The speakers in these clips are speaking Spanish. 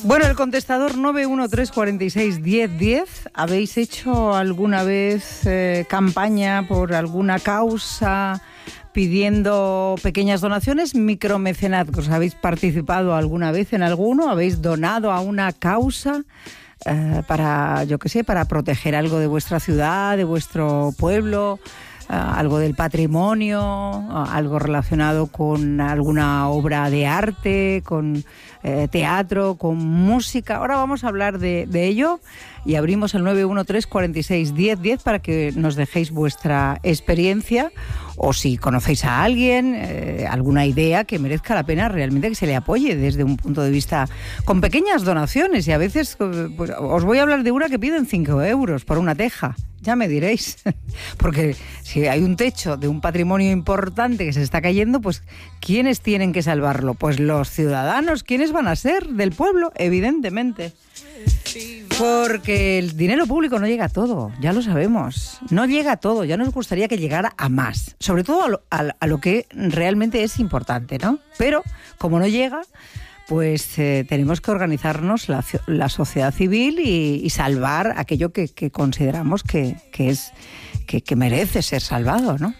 Bueno, el contestador 913461010. ¿Habéis hecho alguna vez campaña por alguna causa pidiendo pequeñas donaciones? Micromecenazgos. ¿Habéis participado alguna vez en alguno? ¿Habéis donado a una causa para, yo qué sé, para proteger algo de vuestra ciudad, de vuestro pueblo? Algo del patrimonio, algo relacionado con alguna obra de arte, con teatro, con música. Ahora vamos a hablar de ello y abrimos el 913461010 para que nos dejéis vuestra experiencia o si conocéis a alguien, alguna idea que merezca la pena realmente que se le apoye desde un punto de vista con pequeñas donaciones. Y a veces pues, os voy a hablar de una que piden 5 euros por una teja. Ya me diréis, porque si hay un techo de un patrimonio importante que se está cayendo, pues ¿quiénes tienen que salvarlo? Pues los ciudadanos. ¿Quiénes van a ser? Del pueblo, evidentemente. Porque el dinero público no llega a todo, ya lo sabemos. No llega a todo, ya nos gustaría que llegara a más. Sobre todo a lo que realmente es importante, ¿no? Pero como no llega, pues tenemos que organizarnos la sociedad civil y salvar aquello que consideramos que merece ser salvado, ¿no?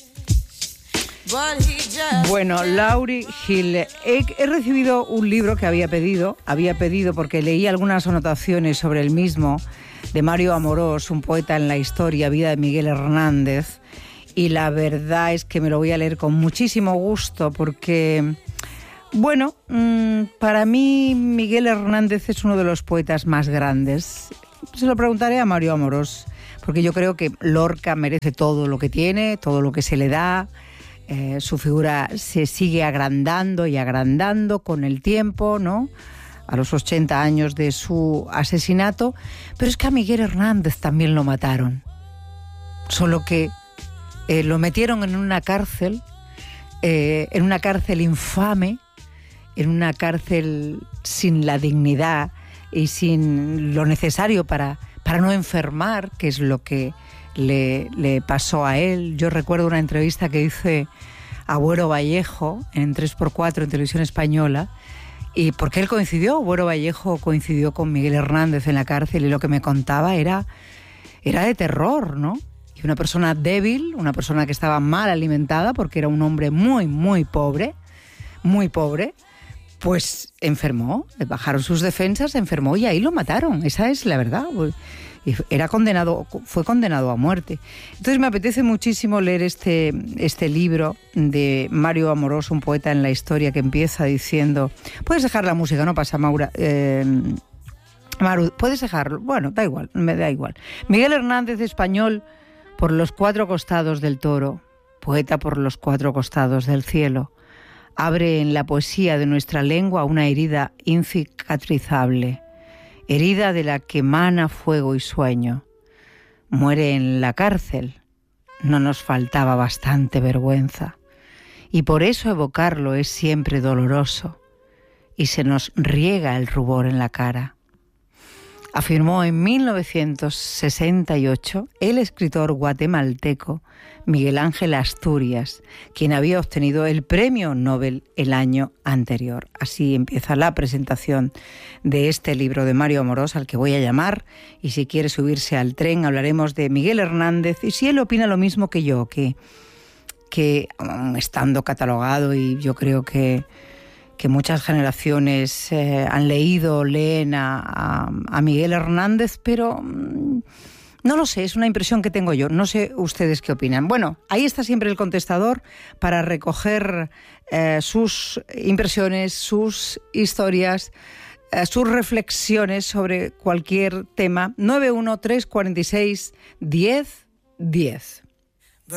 Bueno, Lauri Gil, he recibido un libro que había pedido porque leí algunas anotaciones sobre el mismo de Mario Amorós, un poeta en la historia, vida de Miguel Hernández, y la verdad es que me lo voy a leer con muchísimo gusto porque, bueno, para mí Miguel Hernández es uno de los poetas más grandes. Se lo preguntaré a Mario Amorós, porque yo creo que Lorca merece todo lo que tiene, todo lo que se le da. Su figura se sigue agrandando y agrandando con el tiempo, ¿no? A los 80 años de su asesinato. Pero es que a Miguel Hernández también lo mataron. Solo que lo metieron en una cárcel infame, en una cárcel sin la dignidad y sin lo necesario para no enfermar, que es lo que le pasó a él. Yo recuerdo una entrevista que hice a Buero Vallejo en 3x4 en Televisión Española, y porque él Buero Vallejo coincidió con Miguel Hernández en la cárcel, y lo que me contaba era de terror, ¿no? Y una persona débil, una persona que estaba mal alimentada porque era un hombre muy, muy pobre, pues enfermó, le bajaron sus defensas, enfermó y ahí lo mataron. Esa es la verdad. Y fue condenado a muerte. Entonces me apetece muchísimo leer este libro de Mario Amorós, un poeta en la historia, que empieza diciendo... Puedes dejar la música, no pasa, Maura. Maru, puedes dejarlo. Bueno, da igual, me da igual. Miguel Hernández, español por los 4 costados del toro, poeta por los 4 costados del cielo, abre en la poesía de nuestra lengua una herida incicatrizable, herida de la que emana fuego y sueño. Muere en la cárcel. No nos faltaba bastante vergüenza. Y por eso evocarlo es siempre doloroso y se nos riega el rubor en la cara. Afirmó en 1968 el escritor guatemalteco Miguel Ángel Asturias, quien había obtenido el premio Nobel el año anterior. Así empieza la presentación de este libro de Mario Amorós, al que voy a llamar, y si quiere subirse al tren hablaremos de Miguel Hernández, y si él opina lo mismo que yo, que estando catalogado, y yo creo que muchas generaciones leen a Miguel Hernández, pero no lo sé, es una impresión que tengo yo. No sé ustedes qué opinan. Bueno, ahí está siempre el contestador para recoger sus impresiones, sus historias, sus reflexiones sobre cualquier tema. 913461010.